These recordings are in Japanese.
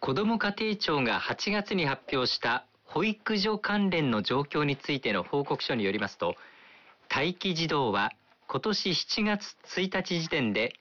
子ども家庭庁が8月に発表した保育所関連の状況についての報告書によりますと、待機児童は今年4月1日時点で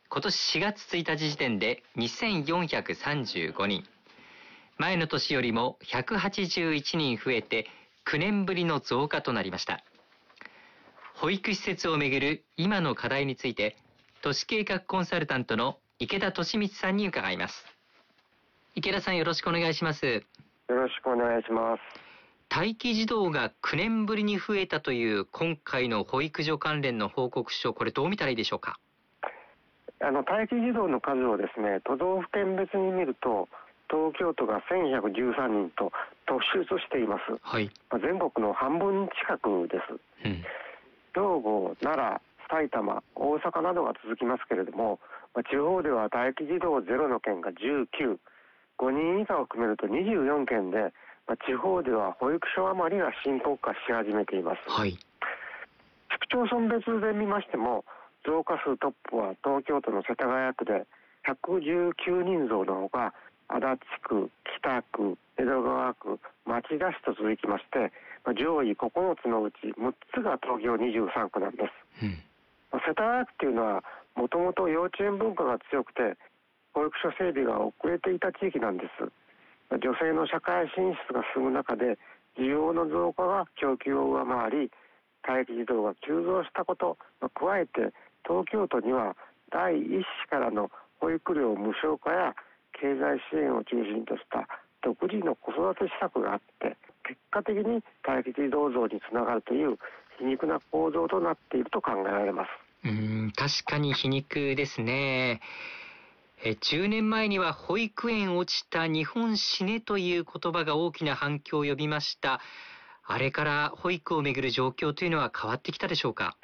2435人、前の年よりも181人増えて9年ぶりの増加となりました。保育施設をめぐる今の課題について、都市計画コンサルタントの池田俊光さんに伺います。池田さん、よろしくお願いします。 よろしくお願いします。 待機児童が9年ぶりに増えたという今回の保育所関連の報告書、これどう見たらいいでしょうか。 待機児童の数をですね、都道府県別に見ると、東京都が1113人と突出しています。 はい。 全国の半分近くです。兵庫、奈良、埼玉、大阪などが続きますけれども、地方では待機児童ゼロの県が19、5人以下を含めると24県で、地方では保育所余りが深刻化し始めています。 はい。 市区町村別で見ましても、増加数トップは東京都の世田谷区で119人増のほか、足立区、北区、江戸川区、町田市と続きまして、上位9つのうち6つが東京23区なんです。世田谷区っていうのはもともと幼稚園文化が強くて、保育所整備が遅れていた地域なんです。女性の社会進出が進む中で、需要の増加が供給を上回り、待機児童が急増したこと、加えて東京都には第一子からの保育料無償化や経済支援を中心とした独自の子育て施策があって、結果的に待機児童増につながるという皮肉な構造となっていると考えられます。 確かに皮肉ですね。10年前には保育園落ちた日本死ねという言葉が大きな反響を呼びました。あれから保育をめぐる状況というのは変わってきたでしょうか。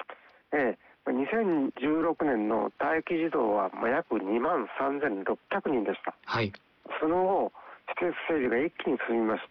2016年の待機児童は約23,600人でした。 はい。 その後、施設整備が一気に進みまして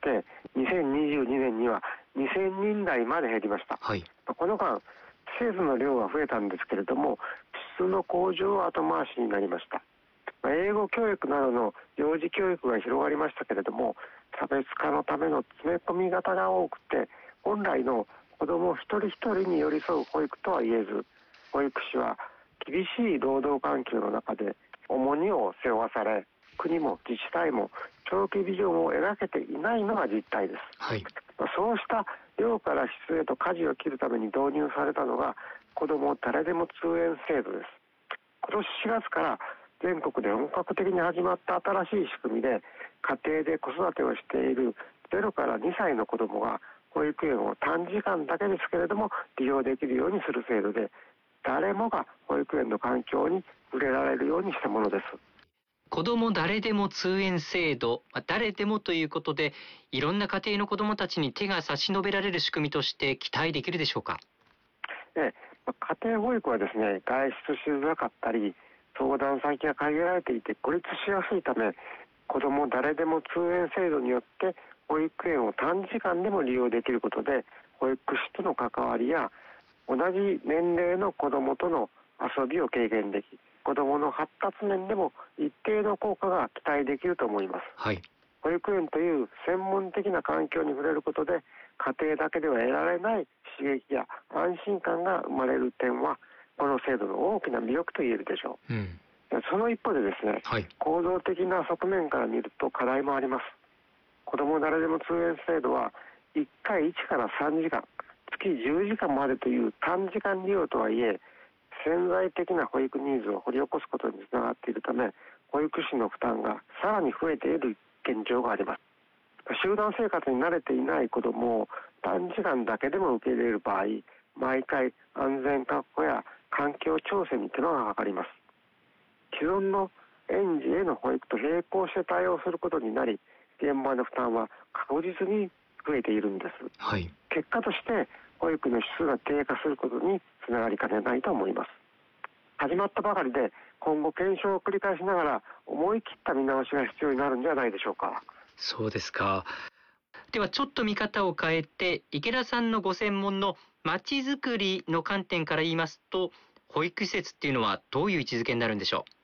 、2022年には2000人台まで減りました。 はい。 この間、施設の量は増えたんですけれども、質の向上は後回しになりました。英語教育などの幼児教育が広がりましたけれども、差別化のための詰め込み型が多くて、本来の子ども一人一人に寄り添う保育とは言えず、保育士は厳しい労働環境の中で重荷を背負わされ、国も自治体も長期ビジョンを描けていないのが実態です。 はい。 そうした量から質へと舵を切るために導入されたのが子ども誰でも通園制度です。今年4月から全国で本格的に始まった新しい仕組みで、家庭で子育てをしている0から2歳の子どもが保育園を短時間だけですけれども利用できるようにする制度で、誰もが保育園の環境に触れられるようにしたものです。 子ども誰でも通園制度、誰でもということで、いろんな家庭の子どもたちに手が差し伸べられる仕組みとして期待できるでしょうか。 家庭保育はですね、外出しづらかったり、相談先が限られていて孤立しやすいため、子ども誰でも通園制度によって保育園を短時間でも利用できることで、保育士との関わりや同じ年齢の子どもとの遊びを軽減でき、子どもの発達面でも一定の効果が期待できると思います。 はい。 保育園という専門的な環境に触れることで、家庭だけでは得られない刺激や安心感が生まれる点は、この制度の大きな魅力と言えるでしょう。その一方でですね、 はい、 構造的な側面から見ると課題もあります。子ども誰でも通園制度は1回1から3時間、月10時間までという短時間利用とはいえ、潜在的な保育ニーズを掘り起こすことにつながっているため、保育士の負担がさらに増えている現状があります。集団生活に慣れていない子どもを短時間だけでも受け入れる場合、毎回安全確保や環境調整に手間がかかります。既存の園児への保育と並行して対応することになり、現場の負担は確実に増えているんです。 はい、 結果として保育の質が低下することにつながりかねないと思います。始まったばかりで今後検証を繰り返しながら思い切った見直しが必要になるんじゃないでしょうか。 そうですか。ではちょっと見方を変えて、池田さんのご専門のまちづくりの観点から言いますと、保育施設っていうのはどういう位置づけになるんでしょう。